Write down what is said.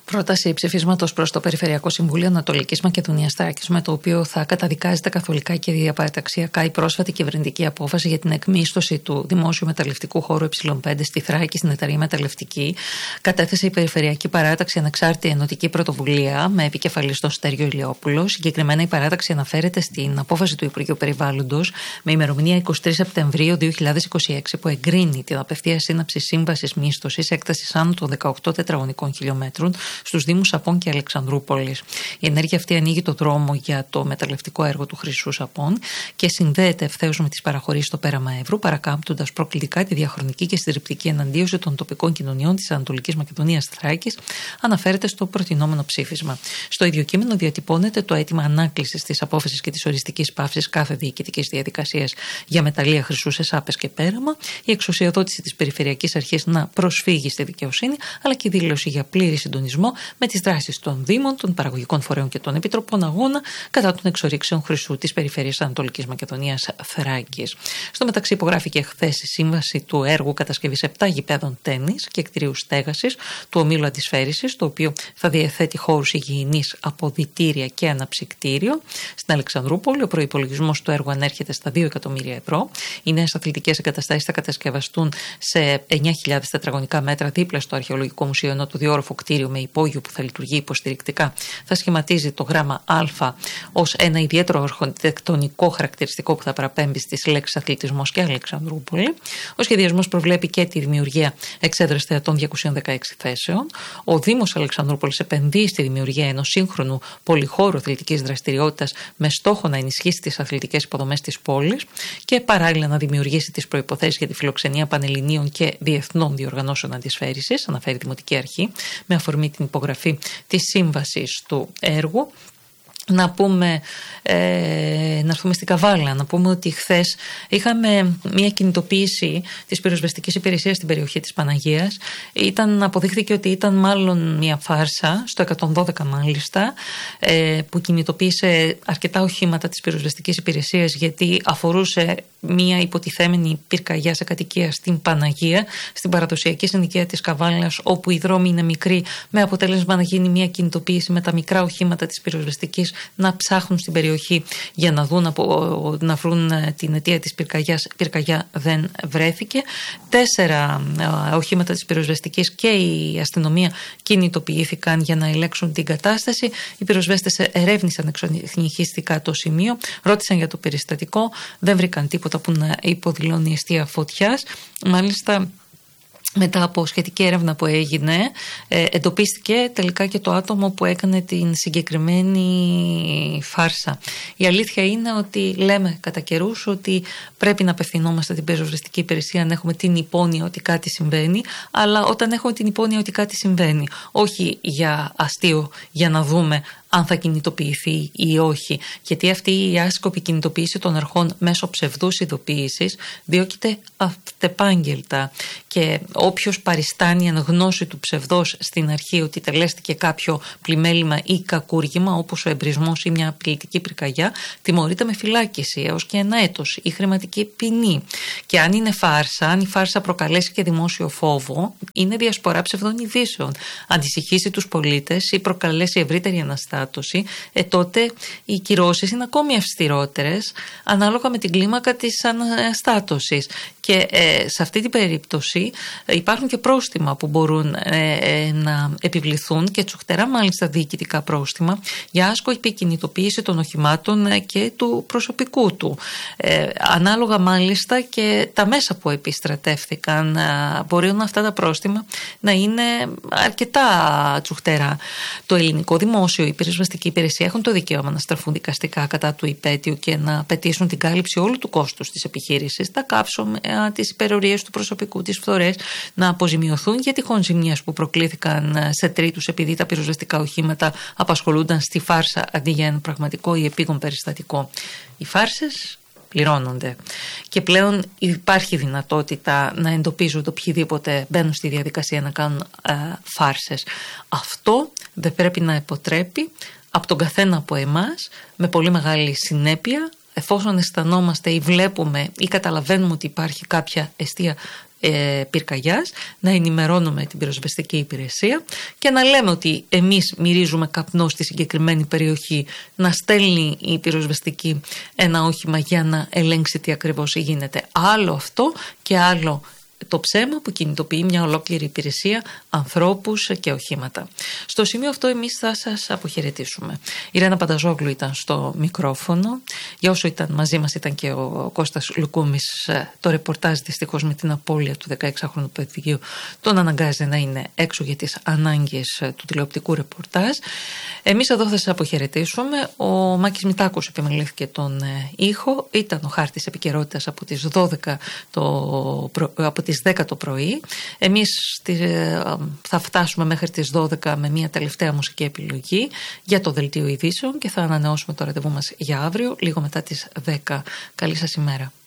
Πρόταση ψηφίσματος προς το Περιφερειακό Συμβούλιο Ανατολικής Μακεδονίας Θράκης, με το οποίο θα καταδικάζεται καθολικά και διαπαραταξιακά η πρόσφατη κυβερνητική απόφαση για την εκμίσθωση του δημόσιου μεταλλευτικού χώρου Ε5 στη Θράκη στην εταιρεία Μεταλλευτική, κατέθεσε η Περιφερειακή Παράταξη Ανεξάρτητη Ενωτική Πρωτοβουλία με επικεφαλή τον Στέργιο Ηλιόπουλο. Συγκεκριμένα, η παράταξη αναφέρεται στην απόφαση του Υπουργείου Περιβάλλοντος με ημερομηνία 23 Σεπτεμβρίου 2026, που εγκρίνει την απευθείας σύναψη σύμβασης μίσθωσης έκτασης άνω των 18 τετραγωνικών χιλιόμετρων στους Δήμους Απών και Αλεξανδρούπολης. Η ενέργεια αυτή ανοίγει το δρόμο για το μεταλλευτικό έργο του Χρυσού Απών και συνδέεται ευθέως με τις παραχωρήσεις στο πέραμα Εύρου, παρακάμπτοντας προκλητικά τη διαχρονική και συντριπτική εναντίωση των τοπικών κοινωνιών της Ανατολικής Μακεδονίας Θράκης, αναφέρεται στο προτινόμενο ψήφισμα. Στο ίδιο κείμενο διατυπώνεται το αίτημα ανάκλησης της απόφασης και της οριστικής παύσης κάθε διοικητικής διαδικασίας για μεταλλεία χρυσού σε σάπες και πέραμα, η εξουσιοδότηση της Περιφερειακής Αρχής να προσφύγει στη δικαιοσύνη, αλλά και η δήλωση για πλήρη συντονισμό με τις δράσεις των Δήμων, των παραγωγικών φορέων και των Επιτροπών αγώνα κατά των εξορίξεων χρυσού της Περιφέρειας Ανατολικής Μακεδονίας Θράκης. Στο μεταξύ, υπογράφηκε χθες η σύμβαση του έργου κατασκευής 7 γηπέδων τένις και κτηρίου στέγασης του ομίλου Αντισφαίρησης, το οποίο θα διαθέτει χώρους υγιεινής, αποδυτήρια και αναψυκτήριο στην Αλεξανδρούπολη. Ο προϋπολογισμός του έργου ανέρχεται στα 2 εκατομμύρια ευρώ. Οι νέες αθλητικές εγκαταστάσεις θα κατασκευαστούν σε 9.000 τετραγωνικά μέτρα δίπλα στο Αρχαιολογικό Μουσείο, ενώ το διόρροφο κτίριο με υπόγειο που θα λειτουργεί υποστηρικτικά θα σχηματίζει το γράμμα Α ως ένα ιδιαίτερο αρχιτεκτονικό χαρακτηριστικό που θα παραπέμπει στις λέξεις αθλητισμός και Αλεξανδρούπολη. Ο σχεδιασμός προβλέπει και τη δημιουργία εξέδρας θεατών 216 θέσεων. Ο Δήμος Αλεξανδρούπολης επενδύει στη δημιουργία ενός σύγχρονου πολυχώρου αθλητικής δραστηριότητας με στόχο να ενισχύσει τις αθλητικές υποδομές της πόλης και παράλληλα να δημιουργήσει τις προϋποθέσεις για τη φιλοξενία πανελληνίων και διεθνών διοργανώσεων αντισφαίρησης, αναφέρει η Δημοτική Αρχή, με αφορμή την υπογραφή της σύμβασης του έργου. Να έρθουμε στην Καβάλα, να πούμε ότι χθες είχαμε μια κινητοποίηση της πυροσβεστικής υπηρεσίας στην περιοχή της Παναγίας. Αποδείχθηκε ότι ήταν μάλλον μια φάρσα, στο 112 μάλιστα, που κινητοποίησε αρκετά οχήματα της πυροσβεστικής υπηρεσίας, γιατί αφορούσε μια υποτιθέμενη πυρκαγιά σε κατοικία στην Παναγία, στην παραδοσιακή συνοικία της Καβάλας, όπου οι δρόμοι είναι μικροί, με αποτέλεσμα να γίνει μια κινητοποίηση με τα μικρά οχήματα της πυροσβεστικής να ψάχνουν στην περιοχή για να βρουν την αιτία της πυρκαγιάς. Η πυρκαγιά δεν βρέθηκε. 4 οχήματα της πυροσβεστικής και η αστυνομία κινητοποιήθηκαν για να ελέγξουν την κατάσταση. Οι πυροσβέστες ερεύνησαν εξονυχιστικά το σημείο, ρώτησαν για το περιστατικό, δεν βρήκαν τίποτα που να υποδηλώνει αιστεία φωτιάς. Μάλιστα, μετά από σχετική έρευνα που έγινε, εντοπίστηκε τελικά και το άτομο που έκανε την συγκεκριμένη φάρσα. Η αλήθεια είναι ότι λέμε κατά καιρούς ότι πρέπει να απευθυνόμαστε στην πυροσβεστική υπηρεσία αν έχουμε την υπόνοια ότι κάτι συμβαίνει, αλλά όταν έχουμε την υπόνοια ότι κάτι συμβαίνει, όχι για αστείο, για να δούμε αν θα κινητοποιηθεί ή όχι. Γιατί αυτή η άσκοπη κινητοποίηση των αρχών μέσω ψευδούς ειδοποίησης διώκεται αυτεπάγγελτα. Και όποιος παριστάνει εν γνώση του ψευδός στην αρχή ότι τελέστηκε κάποιο πλημέλημα ή κακούργημα, όπως ο εμπρισμός ή μια απειλητική πυρκαγιά, τιμωρείται με φυλάκιση έως και 1 έτος ή χρηματική ποινή. Και αν είναι φάρσα, αν η φάρσα προκαλέσει και δημόσιο φόβο, είναι διασπορά ψευδών ειδήσεων, αντισυχήσει τους πολίτες ή προκαλέσει ευρύτερη αναστάτωση, τότε οι κυρώσεις είναι ακόμη αυστηρότερες ανάλογα με την κλίμακα της αναστάτωσης. Και σε αυτή την περίπτωση υπάρχουν και πρόστιμα που μπορούν να επιβληθούν, και τσουχτερά μάλιστα διοικητικά πρόστιμα, για άσκοπη κινητοποίηση των οχημάτων και του προσωπικού του. Ανάλογα μάλιστα και τα μέσα που επιστρατεύθηκαν, μπορούν αυτά τα πρόστιμα να είναι αρκετά τσουχτερά. Το ελληνικό δημόσιο, η πυροσβεστική υπηρεσία έχουν το δικαίωμα να στραφούν δικαστικά κατά του υπαίτιου και να απαιτήσουν την κάλυψη όλου του κόστους της επιχείρησης, τα κάψωμα, τις υπερορίες του προσωπικού, τις φθορές, να αποζημιωθούν για τυχόν ζημιές που προκλήθηκαν σε τρίτους επειδή τα πυροσβεστικά οχήματα απασχολούνταν στη φάρσα αντί για ένα πραγματικό ή επίγον περιστατικό. Οι φάρσες πληρώνονται και πλέον υπάρχει δυνατότητα να εντοπίζονται οποιοδήποτε μπαίνουν στη διαδικασία να κάνουν φάρσες. Αυτό δεν πρέπει να υποτρέπει από τον καθένα από εμάς, με πολύ μεγάλη συνέπεια, εφόσον αισθανόμαστε ή βλέπουμε ή καταλαβαίνουμε ότι υπάρχει κάποια αιστεία πυρκαγιάς, να ενημερώνουμε την πυροσβεστική υπηρεσία και να λέμε ότι εμείς μυρίζουμε καπνό στη συγκεκριμένη περιοχή, να στέλνει η πυροσβεστική ένα όχημα για να ελέγξει τι ακριβώς γίνεται. Άλλο αυτό και άλλο το ψέμα που κινητοποιεί μια ολόκληρη υπηρεσία, ανθρώπους και οχήματα. Στο σημείο αυτό εμείς θα σας αποχαιρετήσουμε. Η Ρένα Πανταζόγλου ήταν στο μικρόφωνο. Για όσο ήταν μαζί μας ήταν και ο Κώστας Λουκούμης. Το ρεπορτάζ δυστυχώς με την απώλεια του 16χρονου παιδιού τον αναγκάζει να είναι έξω για τις ανάγκες του τηλεοπτικού ρεπορτάζ. Εμείς εδώ θα σας αποχαιρετήσουμε. Ο Μάκης Μητάκος επιμελήθηκε τον ήχο. Ήταν ο χάρτης επικαιρότητας από τις 10 το πρωί. Εμείς θα φτάσουμε μέχρι τις 12 με μια τελευταία μουσική επιλογή για το δελτίο ειδήσεων και θα ανανεώσουμε το ραντεβού μας για αύριο λίγο μετά τις 10. Καλή σας ημέρα.